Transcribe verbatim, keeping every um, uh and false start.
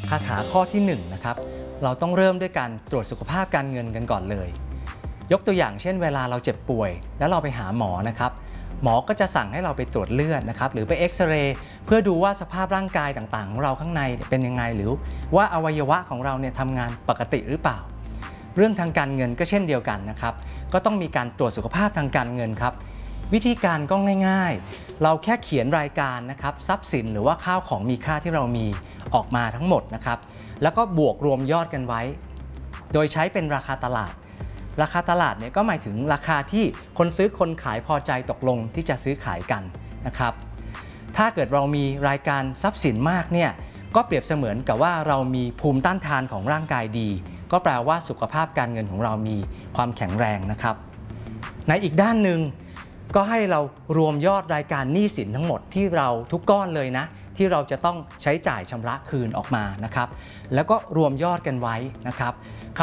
คาถาข้อที่หนึ่งนะครับเราต้องเริ่มด้วยการตรวจสุขภาพการเงินกันก่อนเลยยกตัวอย่างเช่นเวลาเราเจ็บป่วยแล้วเราไปหาหมอนะครับหมอก็จะสั่งให้เราไปตรวจเลือดนะครับหรือไปเอ็กซเรย์เพื่อดูว่าสภาพร่างกายต่างๆของเราข้างในเป็นยังไงหรือว่าอวัยวะของเราเนี่ยทำงานปกติหรือเปล่าเรื่องทางการเงินก็เช่นเดียวกันนะครับก็ต้องมีการตรวจสุขภาพทางการเงินครับวิธีการก็ง่ายๆเราแค่เขียนรายการนะครับทรัพย์สินหรือว่าข้าวของมีค่าที่เรามีออกมาทั้งหมดนะครับแล้วก็บวกรวมยอดกันไว้โดยใช้เป็นราคาตลาดราคาตลาดเนี่ยก็หมายถึงราคาที่คนซื้อคนขายพอใจตกลงที่จะซื้อขายกันนะครับถ้าเกิดเรามีรายการทรัพย์สินมากเนี่ยก็เปรียบเสมือนกับว่าเรามีภูมิต้านทานของร่างกายดีก็แปลว่าสุขภาพการเงินของเรามีความแข็งแรงนะครับในอีกด้านหนึ่งก็ให้เรารวมยอดรายการหนี้สินทั้งหมดที่เราทุกก้อนเลยนะที่เราจะต้องใช้จ่ายชำระคืนออกมานะครับแล้วก็รวมยอดกันไว้นะครับ